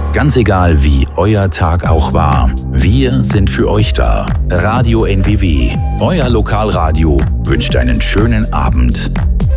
Ganz egal, wie euer Tag auch war, wir sind für euch da. Radio NWW, euer Lokalradio, wünscht einen schönen Abend.